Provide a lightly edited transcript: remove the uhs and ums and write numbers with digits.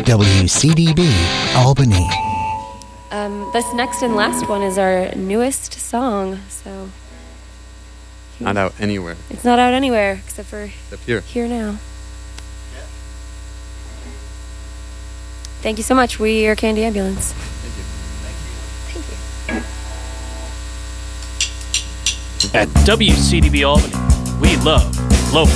WCDB Albany. This next and last one is our newest song, so... Not out anywhere. It's not out anywhere, except for here now. Thank you so much. We are Candy Ambulance. At WCDB Albany, we love local.